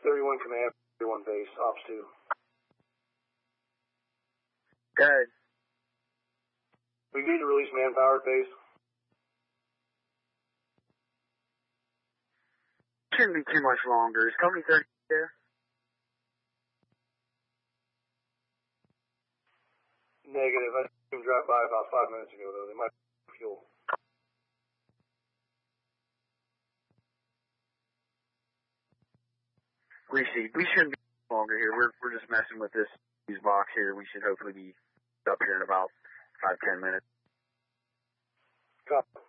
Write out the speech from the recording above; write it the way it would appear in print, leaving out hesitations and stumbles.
31 command, 31 base, ops 2. Good. We need to release manpower at base. Shouldn't be too much longer. Is Company 30 there? Negative. I saw them drop by about 5 minutes ago, though. They might have fuel. We shouldn't be longer here. We're just messing with this box here. We should hopefully be up here in about 5-10 minutes. Copy.